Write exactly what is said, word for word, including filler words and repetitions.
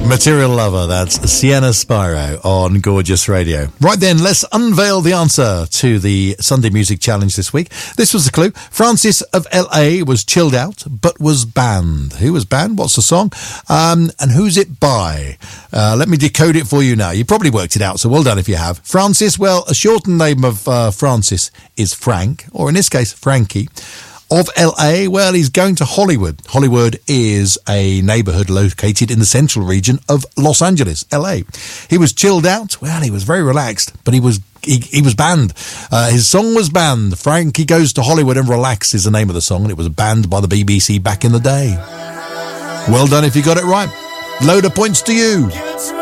Material Lover, that's Sienna Spiro on Gorgeous Radio. Right then, let's unveil the answer to the Sunday Music Challenge this week. This was the clue. Francis of L A was chilled out, but was banned. Who was banned? What's the song? Um, and who's it by? Uh, let me decode it for you now. You probably worked it out, so well done if you have. Francis, well, a shortened name of uh, Francis is Frank, or in this case, Frankie. Of L A, well, he's going to Hollywood. Hollywood is a neighborhood located in the central region of Los Angeles, L A. He was chilled out. Well, he was very relaxed, but he was he, he was banned. Uh, his song was banned. Frankie Goes to Hollywood and Relax is the name of the song, and it was banned by the B B C back in the day. Well done if you got it right. Load of points to you.